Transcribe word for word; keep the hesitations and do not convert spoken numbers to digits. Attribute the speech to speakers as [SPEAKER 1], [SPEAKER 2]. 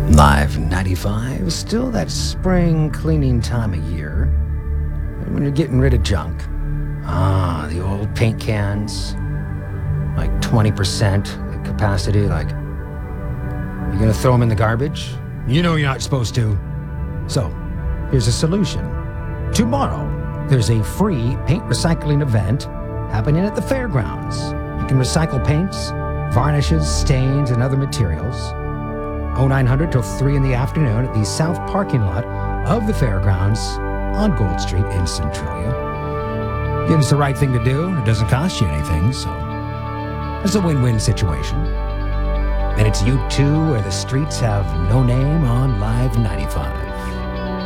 [SPEAKER 1] Live ninety-five, still that spring cleaning time of year. And when you're getting rid of junk. Ah, the old paint cans. Like twenty percent capacity, like... You're gonna throw them in the garbage? You know you're not supposed to. So, here's a solution. Tomorrow, there's a free paint recycling event happening at the fairgrounds. You can recycle paints, varnishes, stains, and other materials. oh nine hundred till three in the afternoon at the south parking lot of the fairgrounds on Gold Street in Centralia. Again, it's the right thing to do. It doesn't cost you anything, so it's a win-win situation. And it's you too, where the streets have no name on Live ninety-five.